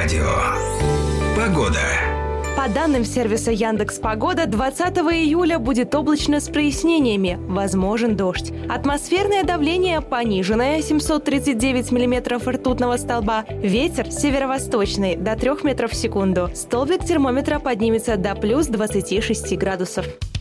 радио. Погода. По данным сервиса Яндекс.Погода, 20 июля будет облачно с прояснениями, возможен дождь. Атмосферное давление пониженное, 739 миллиметров ртутного столба. Ветер северо-восточный, до 3 метров в секунду. Столбик термометра поднимется до плюс 26 градусов.